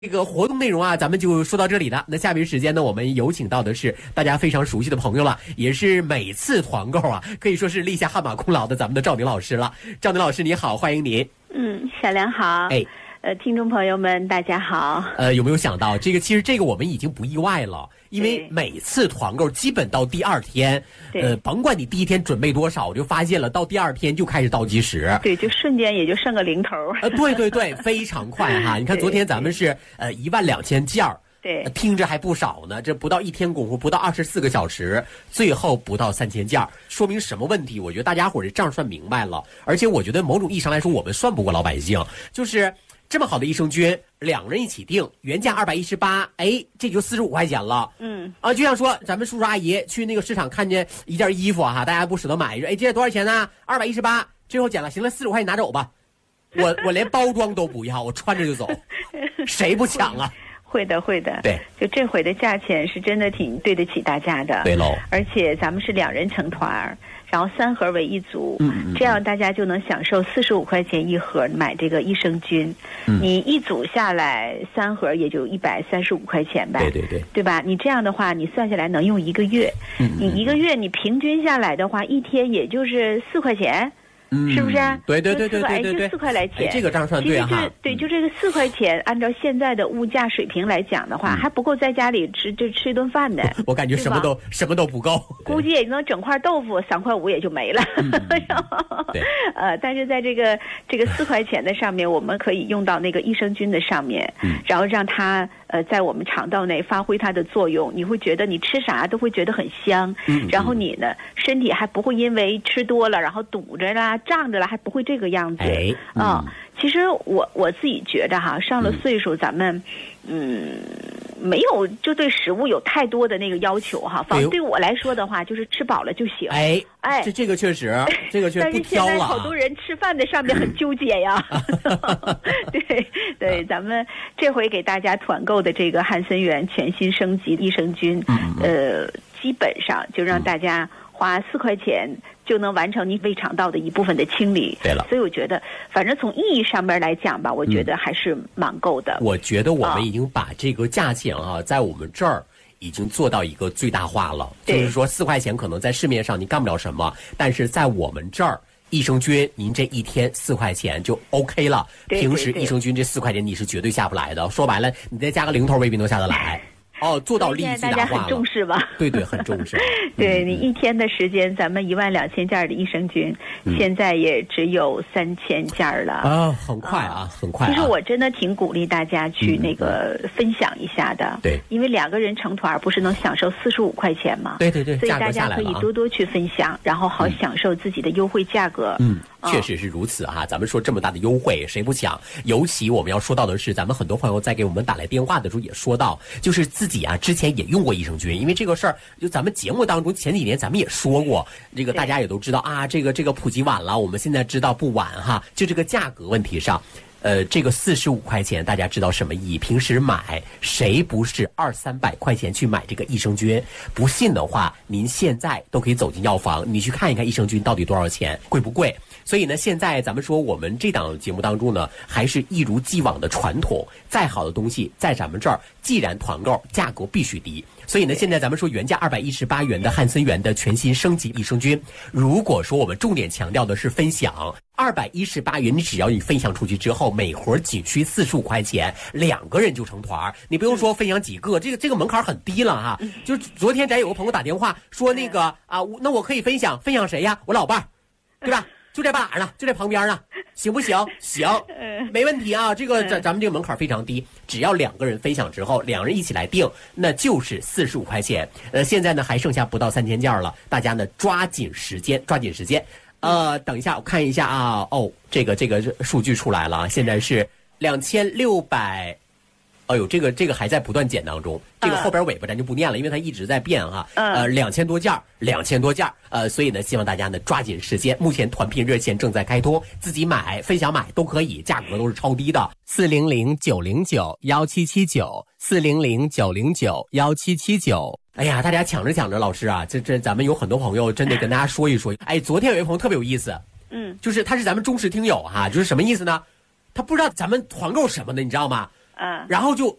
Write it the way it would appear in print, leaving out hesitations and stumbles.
这个活动内容啊，咱们就说到这里了。那下面时间呢，我们有请到的是大家非常熟悉的朋友了，也是每次团购啊，可以说是立下汗马功劳的咱们的赵宁老师了。赵宁老师你好，欢迎您。 小良好。听众朋友们大家好。 有没有想到其实这个我们已经不意外了，因为每次团购基本到第二天，甭管你第一天准备多少，我就发现了到第二天就开始倒计时。 对，就瞬间也就剩个零头。 对，非常快哈。你看昨天咱们是12000件儿。 对， 听着还不少呢，这不到一天功夫，不到24个小时，最后不到3000件，说明什么问题？我觉得大家伙这账算明白了，而且我觉得某种意义上来说，我们算不过老百姓，就是这么好的益生菌，两人一起订，原价218，这就45块钱了。就像说咱们叔叔阿姨去那个市场看见一件衣服哈，大家不舍得买，说这多少钱呢？218，最后减了，行了，45块钱拿走吧。我连包装都不要，我穿着就走，谁不抢啊？ 会的。 对， 就这回的价钱是真的挺对得起大家的。 对喽。 而且咱们是2人成团，然后3盒为一组，这样大家就能享受45块钱一盒买这个益生菌。你一组下来3盒也就135块钱呗。对吧？你这样的话，你算下来能用1个月。你1个月你平均下来的话，一天也就是4块钱。是不是？对，就4块来钱。 这个账算对哈。 对，就这个4块钱，按照现在的物价水平来讲的话，还不够在家里吃一顿饭的。 我感觉什么都不够， 估计也能整块豆腐3块5也就没了。 对。 但是在这个4块钱的上面，我们可以用到那个益生菌的上面，然后让它在我们肠道内发挥它的作用。你会觉得你吃啥都会觉得很香，然后你呢身体还不会因为吃多了然后堵着啦。胀着了还不会这个样子。其实我自己觉得哈，上了岁数咱们没有就对食物有太多的那个要求哈。反正对我来说的话，就是吃饱了就行。 这个确实不挑了。 但是现在好多人吃饭的上面很纠结呀。对，咱们这回给大家团购的这个汉森源全新升级益生菌，基本上就让大家花4块钱就能完成你胃肠道的一部分的清理。 对了， 所以我觉得反正从意义上面来讲吧，我觉得还是蛮够的。 我觉得我们已经把这个价钱啊，在我们这儿已经做到一个最大化了。就是说4块钱可能在市面上你干不了什么，但是在我们这儿益生菌您这一天4块钱就 OK 了。平时益生菌这4块钱你是绝对下不来的，说白了你再加个零头未必能下得来。做到利益最大化了。大家很重视吧？ 对，很重视。 对，你一天的时间，咱们12000件的益生菌，现在也只有3000件了。 很快啊，很快。 其实我真的挺鼓励大家去那个分享一下的。 对， 因为2个人成团不是能享受45块钱吗？ 对， 所以大家可以多多去分享，然后好享受自己的优惠价格。 确实是如此哈。咱们说这么大的优惠，谁不抢？尤其我们要说到的是，咱们很多朋友在给我们打来电话的时候也说到，就是自己啊之前也用过益生菌，因为这个事儿，就咱们节目当中前几年咱们也说过，这个大家也都知道啊，这个普及晚了，我们现在知道不晚哈。就这个价格问题上。这个45块钱，大家知道什么意义？平时买谁不是200-300块钱去买这个益生菌？不信的话，您现在都可以走进药房，你去看一看益生菌到底多少钱，贵不贵？所以呢，现在咱们说我们这档节目当中呢，还是一如既往的传统，再好的东西在咱们这儿，既然团购，价格必须低。所以呢，现在咱们说原价218元的汉森源的全新升级益生菌，如果说我们重点强调的是分享，218元，你只要你分享出去之后，每盒仅需45块钱，2个人就成团，你不用说分享几个，这个门槛很低了哈。就昨天咱有个朋友打电话说那个那我可以分享谁呀？我老伴儿，对吧？就在哪呢？就在旁边呢，行不行？行，没问题啊。这个咱们这个门槛非常低，只要2个人分享之后，2人一起来订，那就是45块钱。现在呢还剩下不到3000件了，大家呢抓紧时间。等一下，我看一下啊。这个数据出来了，现在是2600。这个还在不断减当中，这个后边尾巴咱就不念了，因为它一直在变哈。2000多件，所以呢，希望大家呢抓紧时间。目前团聘热线正在开通，自己买、分享买都可以，价格都是超低的。400-909-1779，400-909-1779。哎呀，大家抢着，老师啊，这咱们有很多朋友真得跟大家说一说。昨天有一朋友特别有意思，就是他是咱们忠实听友哈，就是什么意思呢？他不知道咱们团购什么的，你知道吗？ 嗯， 然后就